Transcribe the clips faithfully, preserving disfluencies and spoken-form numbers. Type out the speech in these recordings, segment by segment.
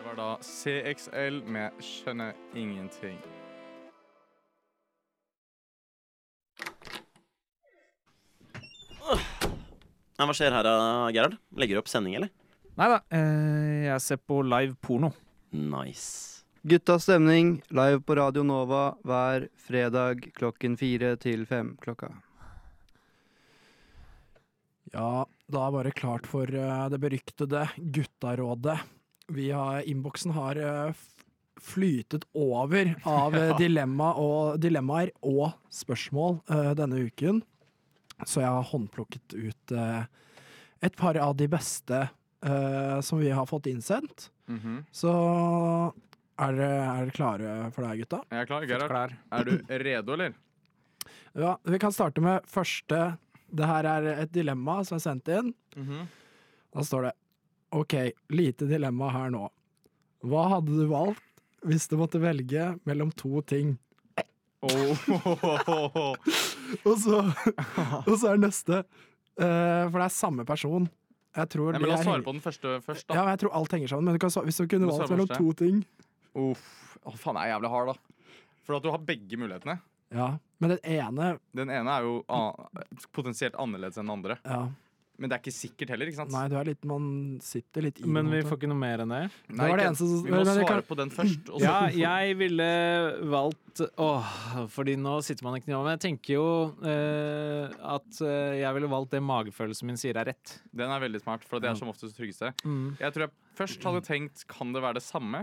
var da C X L med Skjønner ingenting. Nei, hva skjer her, Gerhard? Legger du opp sending, eller? Neida, eh, jeg ser på live porno. Nice. Guttas stemning live på Radio Nova hver fredag klokken fire til fem klokka. Ja, da er bare klart for uh, det beryktede Guttarådet. Vi har, innboksen har uh, f- flytet over av uh, dilemma og, dilemmaer og spørsmål uh, denne uken. Så jeg har håndplukket ut uh, et par av de beste uh, som vi har fått innsendt. Mhm. Så er dere, er dere klare for det, gutta? Jeg er klar, Gerhard. Klar. Er du redo, eller? Ja, vi kan starte med første. Det her er et dilemma som er sendt inn. Mhm. Da står det: OK, lite dilemma her nå. Hva hadde du valgt hvis du måtte velge mellom to ting? Oh. Og så, og så er neste. eh, for det er samme person. Jeg tror Ja, de men la oss er svare heng- på den første først, Ja, da. men jeg tror alt henger sammen. Men du kan, sva- hvis du kunne Du valgt svarer mellom første. to ting. Uff. Å, faen, det er jævlig hard, da. For at du har begge mulighetene. Ja, men den ene Den ene er jo a- potensielt annerledes enn den andre. ja. Men det er ikke sikkert heller, ikke sant? Nei, du er litt, man sitter litt i Men vi noe. får ikke noe mer enn det. Nei, det var det ikke- eneste som- Vi må men det svare kan- på den først. Og så. Ja, jeg ville valgt Åh, fordi nå sitter man ikke nå. Men jeg tenker jo eh, at eh, jeg ville valgt det magefølelsen min sier er rett. Den er veldig smart, for det er som oftest det tryggeste. Mm. Jeg tror jeg først hadde tenkt, kan det være det samme?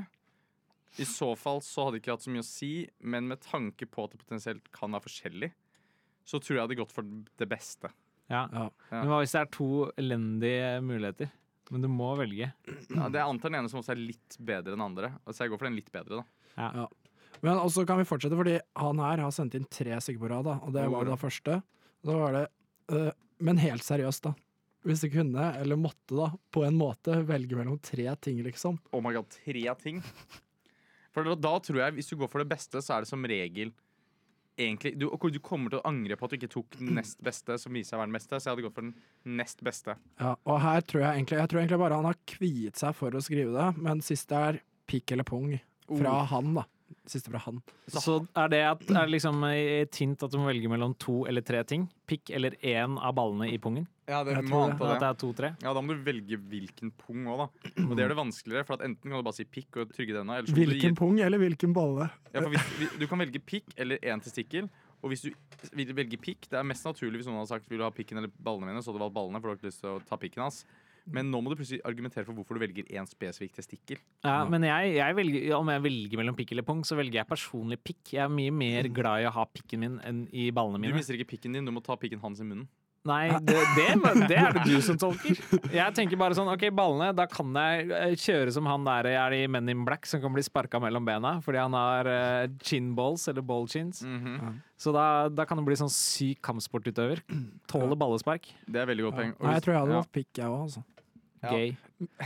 I så fall så hadde det ikke hatt så mye å si, men med tanke på at det potensielt kan være forskjellig, så tror jeg jeg hadde gått for det beste. Ja. Ja. Ja. Men hva hvis det er to elendige muligheter? Men du må velge. Ja, det er antar den ene som også er litt bedre enn den andre. Altså jeg går for den litt bedre, da. Ja. Men også kan vi fortsette, fordi han her har sendt inn tre stykker på rad, da, og det Oh, var bra. da første. Da var det, øh, men helt seriøst, da. Hvis du kunne, eller måtte, da, på en måte velge mellom tre ting, liksom. Oh my god, tre ting. For da, da tror jeg, hvis du går for det beste, så er det som regel egentlig, du, og du kommer til å angre på at du ikke tok den nest beste, som viser seg å være den beste, så jeg hadde gått for den nest beste. Ja, og her tror jeg egentlig, jeg tror egentlig bare han har kviet seg for å skrive det, men siste er pikk eller pung fra Oh. han, da. Siste fra han. Så er det, at, er det liksom et hint at du må velge mellom to eller tre ting? Pikk eller én av ballene i pungen? Ja, det Jeg må tror det. anta At det det. er to-tre? Ja, da må du velge hvilken pung også, da. Og det gjør det vanskeligere, for at enten kan du bare si pikk og trygge denne, eller så må du gi Hvilken pung eller hvilken balle? Ja, for hvis, vi- du kan velge pikk eller én testikkel. Og hvis du vil velge pikk, det er mest naturlig hvis noen hadde sagt vil du ha pikken eller ballene mine, så hadde du valgt ballene, for du har ikke lyst til å ta pikken hans. Men nå må du plutselig argumentere for hvorfor du velger én spesifikk testikkel. Ja, men jeg, jeg velger, om jeg velger mellom pikk eller pung, så velger jeg personlig pikk. Jeg er mye mer glad i å ha pikken min enn i ballene Du mine. mister ikke pikken din, du må ta pikken hans i munnen. Nei, det, det, det er det du som tolker. Jeg tenker bare sånn, ok, ballene, da kan jeg eh, kjøre som han der er i Men in Black, som kan bli sparka mellom bena, fordi han har eh, chin balls, eller ball chins. Mhm. Så da, da kan det bli sånn syk kampsportutøver. Tåler ballespark. Det er veldig godt Ja. poeng. Og Nei, jeg hvis- tror jeg hadde ja. valgt pikk, jeg òg, altså. Ja. Gay.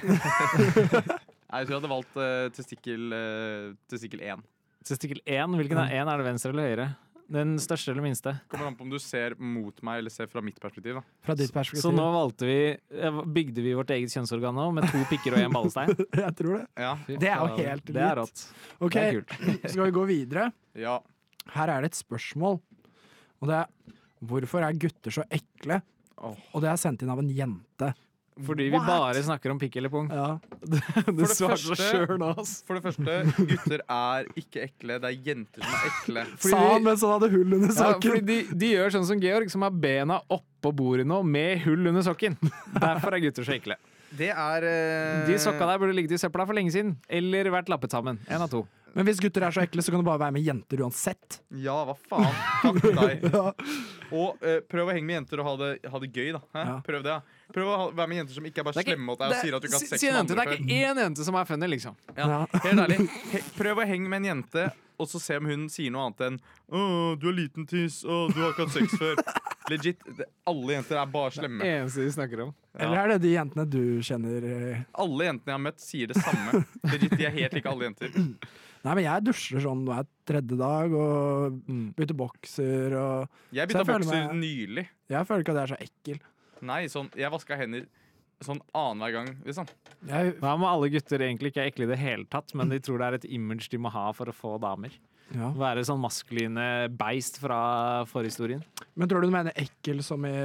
Nei, jeg tror jeg hadde valgt uh, testikkel uh, testikkel én. Testikkel én, hvilken er én? Er det venstre eller høyre? Den største eller minste? Kommer an på om du ser mot meg eller ser fra mitt perspektiv. da. Fra ditt perspektiv. Så nå valgte vi, eh, bygde vi vårt eget kjønnsorgan nå, med to pikker og en ballestein. Jeg tror det. Ja. Fy Det er jo faen, helt Det er litt. rått. Ok, Det er kult. skal vi gå videre? ja. Her er det et spørsmål. Og det er hvorfor er gutter så ekle? Åh. Og det er sendt inn av en jente. Fordi vi What? bare snakker om pikk eller pung. Ja. Du det svarte så første- sjøl nå, ass. For det første, gutter er ikke ekle. Det er jenter som er ekle. Fordi Sa vi- han mens han hadde hull under Ja, sokken. fordi de, de gjør sånn som Georg, som har bena oppå bordet nå, med hull under sokken. Derfor er gutter så ekle. Det er eh, De sokka der burde ligget i søpla for lenge siden. Eller vært lappet sammen. En av to. Men hvis gutter er så ekle, så kan du bare være med jenter uansett. Ja, hva faen. Takk til deg. Ja. Og eh, prøv å henge med jenter og ha det, ha det gøy, da. Hæ? Ja. Prøv det, da. Prøv å ha, være med jenter som ikke er bare Det er ikke- slemme mot deg og sier at du ikke har hatt Si- sex si en med jente, andre Det er før. ikke én jente som er funny, liksom. Ja, Ja. helt ærlig. He, prøv å henge med en jente, og så se om hun sier noe annet enn Å, du har liten tiss, å, du har ikke hatt sex før. Legit. Det, alle jenter er bare slemme. Eneste de snakker om. Eller er det de jentene du kjenner eh? Alle jentene jeg har møtt, sier det samme. Legit, De er helt like alle jenter. Nei, men jeg dusjer sånn hver tredje dag og Mm. bytter bokser og Jeg Så bytta jeg føler bokser meg- nylig. Jeg føler ikke at jeg er så ekkel. Nei, sånn, jeg vaska hender sånn annenhver gang, liksom. Jeg, Hva med alle gutter egentlig ikke er ekle i det hele tatt, men de tror det er et image de må ha for å få damer? ja. Være sånn maskuline beist fra forhistorien. Men tror du du mener ekkel som i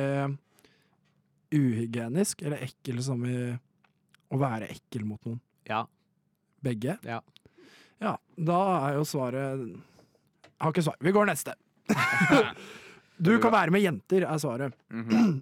uhygienisk, eller ekkel som i å være ekkel mot noen? Ja. Begge? Ja. Ja, da er jo svaret Jeg har ikke svar. Vi går neste. Du kan være med jenter, er svaret. Mhm.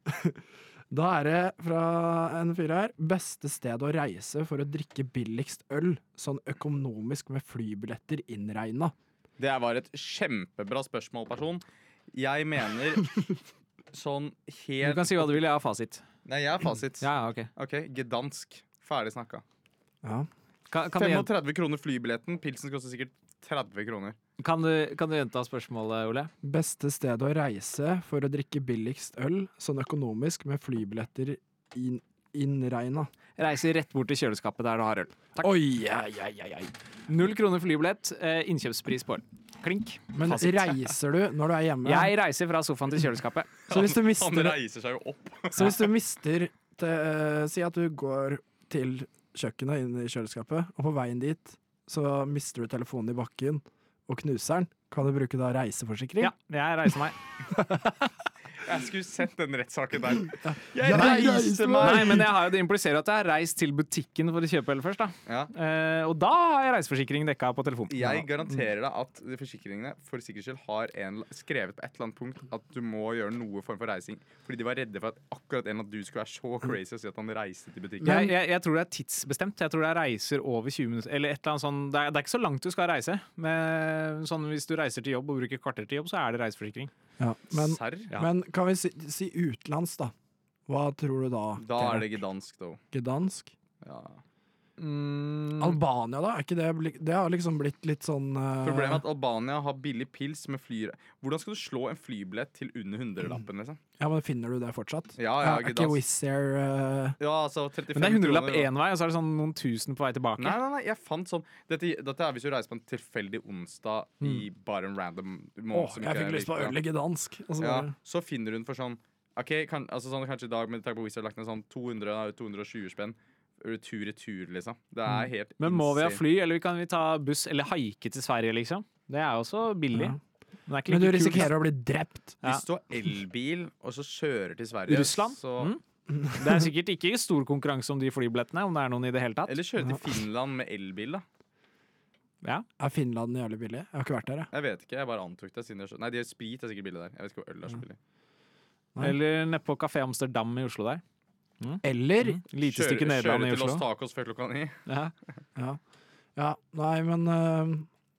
Da er det fra en fyr her. Beste sted å reise for å drikke billigst øl, sånn økonomisk med flybilletter innregna. Det var et kjempebra spørsmål, person. Jeg mener sånn Du helt kan si hva du vil, jeg har fasit. Nei, jeg har fasit. Ja, ok. OK, Gdansk. Ferdig snakka. Ja. Kan, kan, du, gjen- femogtredve kroner flybilletten. Pilsen koster sikkert tretti kroner. kan, du, kan du gjenta spørsmålet, Ole? Beste sted å reise for å drikke billigst øl, sånn økonomisk med flybilletter inn, innregna. Reiser rett bort til kjøleskapet der du har øl. Takk. Oi, ai, ai, ai, ai. Null kroner flybillett, eh, innkjøpspris på øl. Klink. Men Fasit. reiser du når du er hjemme? Jeg reiser fra sofaen til kjøleskapet. Så hvis du Han mister, reiser seg jo opp. så hvis du mister til, eh, Si at du går til kjøkkenet inn i kjøleskapet, og på veien dit så mister du telefonen i bakken og knuser den. Kan du bruke da reiseforsikring? Ja, jeg reiser meg. Jeg skulle sett den rettssaken der. Jeg Jeg reiser reiser meg! Nei, men jeg har jo det impliserer at jeg har reist til butikken for å kjøpe øl først. da Ja. eh, Og da har jeg reiseforsikring dekka på telefonen. Jeg garanterer deg at de forsikringene for sikkerhets skyld har en, skrevet på et eller annet punkt at du må gjøre noe form for reising. Fordi de var redde for at akkurat en av du skulle være så crazy og si at han reiste til butikken. Jeg, jeg, jeg tror det er tidsbestemt. Jeg tror det er reiser over tjue minutter. Eller et eller annet sånn det er, det er ikke så langt du skal reise. Men sånn, hvis du reiser til jobb og bruker kvarter til jobb, så er det reiseforsikring. Ja, men, Serr? Ja. men kan vi si, si utenlands, da? Hva tror du da? Da er det Gdansk, da. Gdansk? Ja. Mm, Albania, da? Er ikke det, bli- det har liksom blitt litt sånn eh, Problemet er at Albania har billig pils med fly... Hvordan skal du slå en flybillett til under hundrelappen, liksom? Ja, men finner du det fortsatt? Ja, ja, er ikke Gdansk. Wizz Air eh, Ja, altså trettifem men det er hundrelapp kroner, da. én vei, og så er det sånn noen tusen på vei tilbake. Nei, nei, nei, jeg fant sånn Dette, dette er hvis du reiser på en tilfeldig onsdag i bare en random Åh, måned. som jeg ikke fikk er lyst på viktig, øl i Gdansk! Og så Ja, bare, så finner hun for sånn Ok, kan, altså sånn, kanskje i dag med takk på Wizz Air lagt ned sånn to hundre to hundre og tjue spenn. Tur-retur, liksom. Det er helt Men må vi ha insane. fly, eller kan vi ta buss eller haike til Sverige, liksom? Det er også billig. Ja. Men, det er ikke Men du like kult. risikerer å bli drept. Ja. Hvis du har elbil og så kjører til Sverige Russland? så, Mm. Det er sikkert ikke stor konkurranse om de flybillettene, om det er noen i det hele tatt. Eller kjøre til Finland med elbil, da. Ja. Er Finland jævlig billig? Jeg har ikke vært der, jeg. Jeg vet ikke, jeg bare antok det. Siden jeg skjø- Nei, de har sprit er sikkert billig der. Jeg vet ikke hva øl er så billig. Nei. Eller nede på Kafé Amsterdam i Oslo der. Eller Lite Kjøre, stykke Nederland i kjøre til Los Oslo. Tacos før klokka ni. Ja. Ja. ja. Nei, men eh,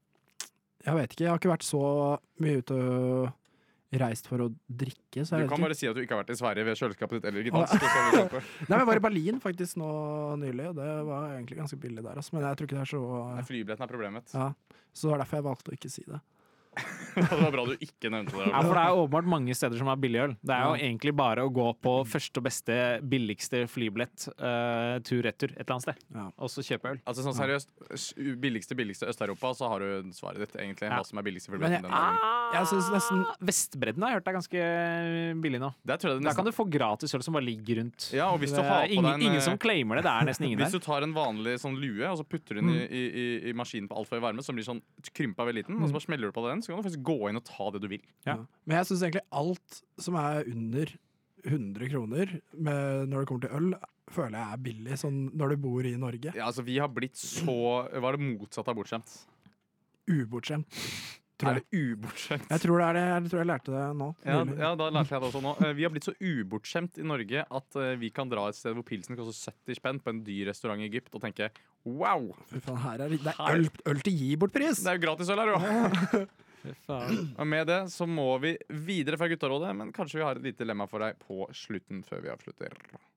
jeg vet ikke. Jeg har ikke vært så mye ute og reist for å drikke, så Du jeg kan vet ikke. bare si at du ikke har vært i Sverige ved kjøleskapet ditt eller i Gdansk. og så er vi klar for- Nei, men jeg var i Berlin faktisk nå nylig, og det var egentlig ganske billig der. Altså. Men jeg tror ikke det er så Nei, Flybilletten er problemet. ja. Så det var derfor jeg valgte å ikke si det. Det var bra du ikke nevnte det. Ja, for det er åpenbart mange steder som har billig øl. Det er jo Ja. egentlig bare å gå på første og beste, billigste flybillett uh, tur-retur et eller annet sted, Ja. og så kjøpe øl. Altså sånn seriøst, s- billigste billigste Øst-Europa, så har du svaret ditt, egentlig. Ja. Hva som er billigste Men flybilletten jeg- den dagen. Jeg synes nesten Vestbredden har jeg hørt er ganske billig nå. Der tror jeg det Der nesten kan du få gratis øl som bare ligger rundt. Ja, og hvis du Det har er på ingen, deg en ingen eh, som claimer det. Det er nesten ingen Hvis der. du tar en vanlig sånn lue og så putter du den i, i, i, i maskinen på altfor høy varme, som blir sånn krympa veldig liten, og så bare smeller du på den, så kan du faktisk gå inn og ta det du vil. Ja. Ja. Men jeg syns egentlig alt som er under hundre kroner med, når det kommer til øl, føler jeg er billig, sånn når du bor i Norge. Ja, altså Vi har blitt så Hva er det motsatte av bortskjemt? Ubortskjemt. Tror Er jeg. det ubortskjemt? jeg tror det er det. Jeg tror jeg lærte det nå. Ja, nylig. ja, da lærte jeg det også nå. Eh, Vi har blitt så ubortskjemt i Norge at eh, vi kan dra et sted hvor pilsen koster sytti spenn på en dyr restaurant i Egypt og tenke wow! Fy faen, her er det, det er øl, øl til gi bort-pris! Det er jo gratis øl her, jo! Fy faen. Og med det så må vi videre fra Guttarådet, men kanskje vi har et lite dilemma for deg på slutten før vi avslutter.